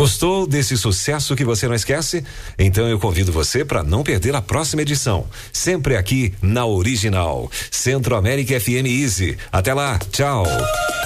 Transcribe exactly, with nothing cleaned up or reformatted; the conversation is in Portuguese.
Gostou desse sucesso que você não esquece? Então eu convido você para não perder a próxima edição. Sempre aqui na Original. Centro América F M Easy. Até lá, tchau.